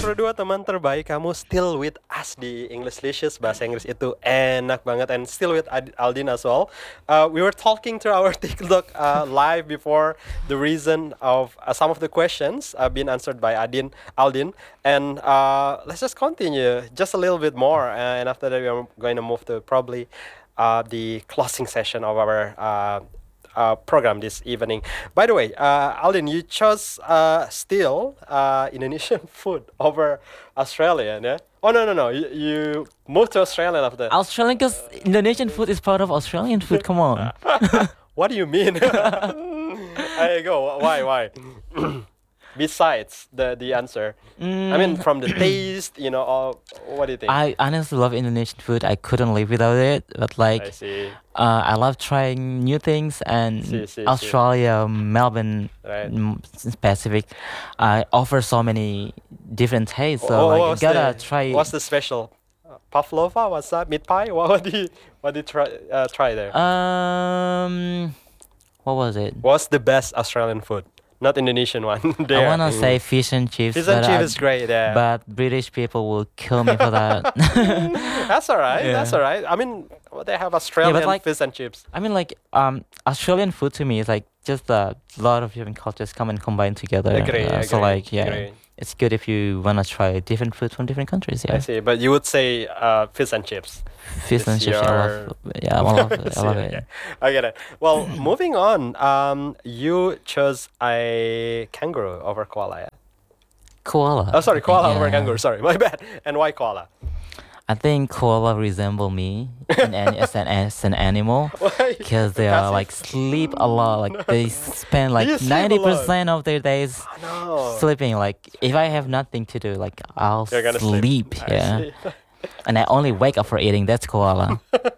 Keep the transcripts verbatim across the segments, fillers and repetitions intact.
berdua teman terbaik kamu still with us di English Licious. Bahasa Inggris itu enak banget. And still with Ad- Aldin as well. Uh, we were talking to our TikTok uh, live before the reason of uh, some of the questions uh, being answered by Adin, Aldin. And uh, let's just continue just a little bit more. Uh, and after that we are going to move to probably uh, the closing session of our uh, uh, program this evening. By the way, uh, Aldin, you chose uh, still uh, Indonesian food over Australian, yeah? Oh no no no! You, you moved to Australia after. Australian, because Indonesian food is part of Australian food. Come on. What do you mean? There you go. Why why? Besides the the answer, Mm, I mean from the taste, you know. Or, what do you think? I honestly love Indonesian food. I couldn't live without it. But I like, see. uh, I love trying new things, and See, see, see. Australia, Melbourne, Right. mm, specific, uh, offer so many different tastes. So Oh, like, you what's gotta the, try. What's the special? Uh, Pavlova? What's that? Meat pie? What, what do you what did you try uh, try there? Um, what was it? What's the best Australian food? Not Indonesian one. I there. wanna say fish and chips. Fish and but chip I- is great. Yeah. But British people will kill me for that. That's alright. That's Yeah. alright. I mean, well, they have Australian like- fish and chips. I mean, like, um, Australian food to me is like just a lot of different cultures come and combine together. Agree. Uh, agree So like, yeah, agree. it's good if you wanna try different food from different countries. I Yeah, see. But you would say uh, fish and chips. fish and it's chips. I love. Yeah, I love it. I love See, it. okay. I get it. Well, moving on. Um, you chose a kangaroo over koala. Yeah? Koala. Oh, sorry, koala over Yeah. kangaroo. Sorry, my bad. And why koala? I think koala resemble me in an, as an as an animal. Why? Because they are Passive? like sleep a lot. Like they spend like You sleep a ninety lot. percent of their days Oh, no. sleeping. Like if I have nothing to do, like I'll You're gonna sleep. sleep. I Yeah, see. and I only wake up for eating. That's koala.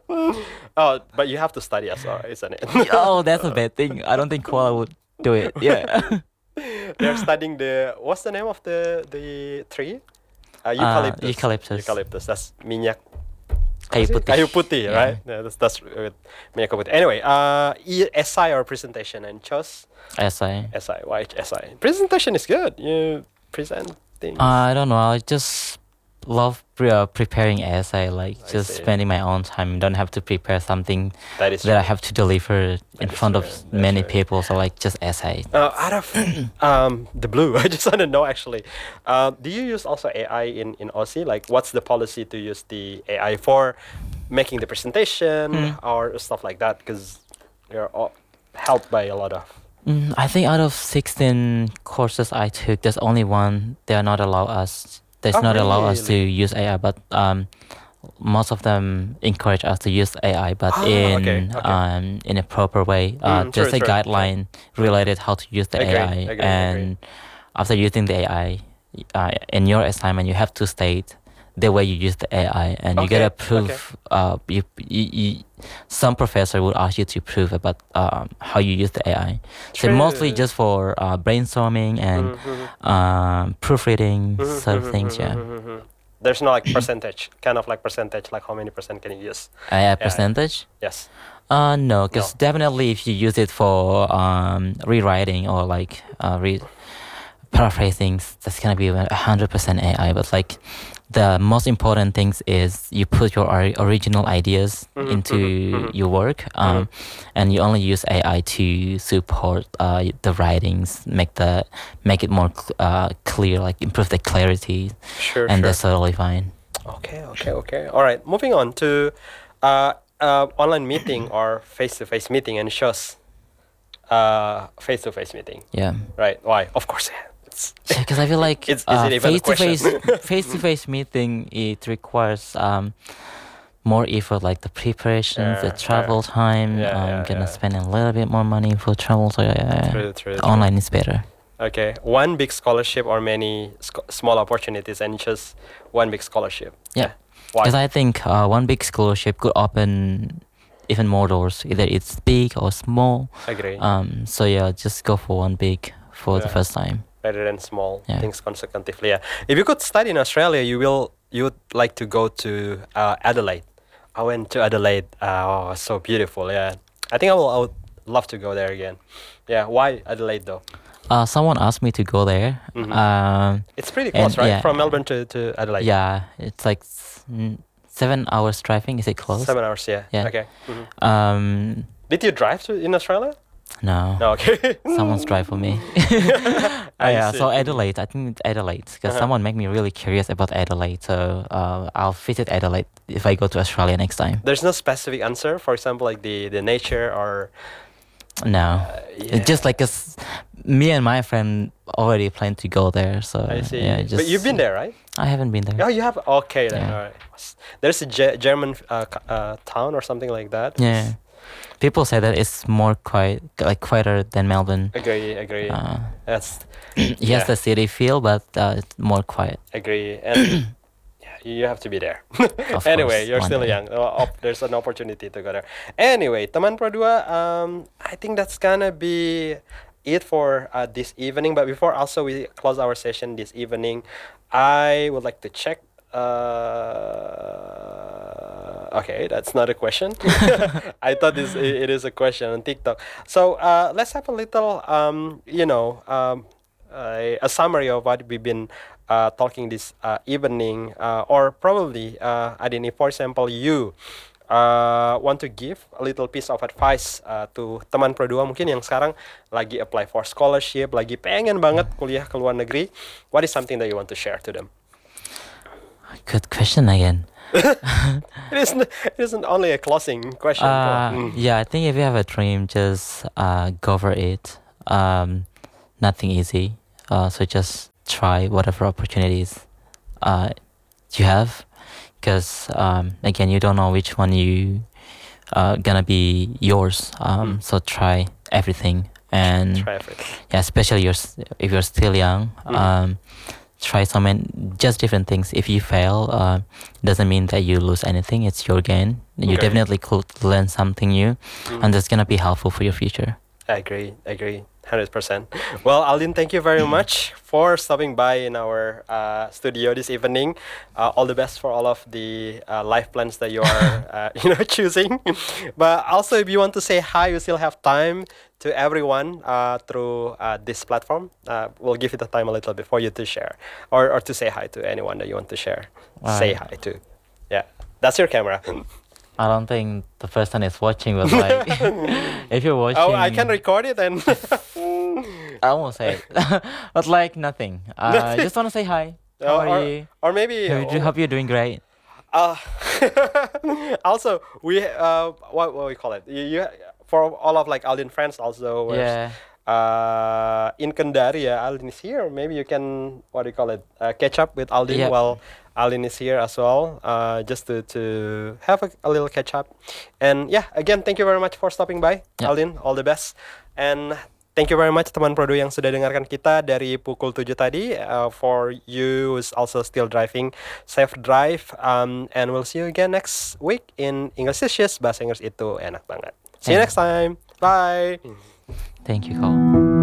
Oh, but you have to study as well, isn't it? Oh, that's a bad thing. I don't think koala would do it. Yeah. They're studying the what's the name of the the tree? Uh, Uh, eucalyptus. eucalyptus. Eucalyptus. That's minyak. Kayu Apa sih? putih. Kayu putih, Yeah. right? Yeah, that's that's uh, minyak kayu putih. Anyway, uh, e- essay or presentation and chose Essay. essay. Why essay? Presentation is good. You present things. Uh, I don't know. I just love pre- uh, preparing essay. Like I just see. spending my own time. Don't have to prepare something that is that I true. have to deliver in is front true, of that's many true. people. So like just essay. Uh, out of um, the blue, I just want to know actually, uh, do you use also A I in, in Aussie? Like, what's the policy to use the A I for making the presentation Hmm. or stuff like that? Because you're all helped by a lot of. Mm, I think out of sixteen courses I took, there's only one they are not allow us. There's Oh, not allow us to really? use A I, but um, most of them encourage us to use A I, but Ah, in okay, okay. um in a proper way. Uh, Mm, there's true, a true, guideline related how to use the Agree, A I, agree, agree. and after using the A I, uh, in your assignment you have to state the way you use the A I, and you Okay, gotta okay. prove. Uh, you, you, you, some professor would ask you to prove about um, how you use the A I. So mostly True. just for uh, brainstorming and Mhm, um, proofreading mhm, sort of mhm, things. Yeah, mhm, mhm. There's no like percentage, kind of like percentage, like how many percent can you use? I have percentage. Yes. Uh, no, because No. definitely if you use it for um, rewriting or like uh, re- paraphrasing, that's gonna be a hundred percent A I. But like the most important things is you put your ori- original ideas Mhm, into mhm, mhm. your work, um, and you only use A I to support uh, the writings, make the make it more cl- uh, clear, like improve the clarity, Sure. and sure. that's totally fine. Okay, okay, okay. All right. Moving on to uh, uh, online meeting or face-to-face meeting and shows uh, face-to-face meeting. Yeah. Right? Why? Of course. Yeah. It's Because I feel like It's- is uh, it even a face to face question? face to face meeting it requires um more effort, like the preparations, Yeah, the travel time. Yeah, I'm yeah, gonna yeah. spend a little bit more money for travel, so yeah, true, true, true. online is better. Okay. One big scholarship or many sc- small opportunities and just one big scholarship. Yeah. Why? Because I think uh, one big scholarship could open even more doors, either it's big or small. Agree. Um, so yeah, just go for one big for the Yeah. first time. Rather than small Yeah. things consecutively. Yeah. If you could study in Australia, you will you would like to go to uh, Adelaide. I went to Adelaide. Uh, oh, so beautiful. Yeah. I think I will. I would love to go there again. Yeah. Why Adelaide though? Uh, someone asked me to go there. Mhm. Um, It's pretty and close, right? yeah. From Melbourne to, to Adelaide. yeah, it's like s- mm, seven hours driving. Is it close? Seven hours, yeah. Yeah. Okay. Mhm. Um, Did you drive to in Australia? no. No, okay. Someone's drive for me. Uh, I yeah, see. so Adelaide, I think it's Adelaide, because Uh-huh. someone made me really curious about Adelaide. So uh, I'll visit Adelaide if I go to Australia next time. There's no specific answer. For example, like the, the nature or No, uh, it's just like us. Me and my friend already planned to go there. So I see. yeah, but just, you've been there, right? I haven't been there. Oh, you have. Okay, then. Yeah. All right. There's a Ge- German uh, c- uh, town or something like that. Yeah, people say that it's more quiet, like quieter than Melbourne. Agree. Agree. Uh, That's yes, yeah. the city feel, but uh, it's more quiet. agree. And yeah, you have to be there. Of Anyway, course, you're one still day. young. Uh, op- there's an opportunity to go there. Anyway, teman Pro dua, um, I think that's gonna be it for uh, this evening. But before also we close our session this evening, I would like to check. Uh, okay, that's not a question. I thought this it is a question on TikTok. So uh, let's have a little, um, you know, um, a, a summary of what we've been uh, talking this uh, evening, uh, or probably, uh, Adini, for example, you uh, want to give a little piece of advice uh, to teman Pro dua mungkin yang sekarang lagi apply for scholarship, lagi pengen banget kuliah ke luar negeri. What is something that you want to share to them? Good question again. It isn't, it isn't only a closing question. Uh, Mm. yeah, I think if you have a dream, just uh, go for it. Um, nothing easy. Uh, so just try whatever opportunities uh, you have, because um, again, you don't know which one you uh, gonna be yours. Um, Mm. So try everything, and Try everything. yeah, especially you're, s- if you're still young. Mhm. Um, try some and just different things. If you fail, uh, doesn't mean that you lose anything. It's your gain. You Okay. definitely could learn something new, Mm. and that's gonna be helpful for your future. I agree. I agree. one hundred percent. Well, Aldin, thank you very much for stopping by in our uh, studio this evening. Uh, all the best for all of the uh, life plans that you are, uh, you know, choosing. But also, if you want to say hi, you still have time to everyone uh, through uh, this platform. Uh, we'll give you the time a little bit for you to share, or, or to say hi to anyone that you want to share. Say Alright. hi to. Yeah, that's your camera. I don't think the person is watching, but like, if you're watching, Oh, I can record it and. I won't say it, but like nothing. Uh, Nothing. just wanna say hi. How or, are you? or maybe. Hope, you- hope you're doing great. Uh, also, we uh, what what we call it? You, you for all of like Aldin friends also. we're, Yeah. Uh, in Kendari, yeah, Aldin is here. Maybe you can what do you call it? Uh, catch up with Aldin Yeah. while Aldin is here as well. Uh, just to to have a, a little catch up. And yeah, again, thank you very much for stopping by, Yeah. Aldin. All the best. And thank you very much teman Pro dua yang sudah dengarkan kita dari pukul tujuh tadi. Uh, for you who's also still driving, safe drive. Um, and we'll see you again next week in English Dishes. Bahasa Inggris itu enak banget. See you Yeah. next time. Bye. Thank you, Cole.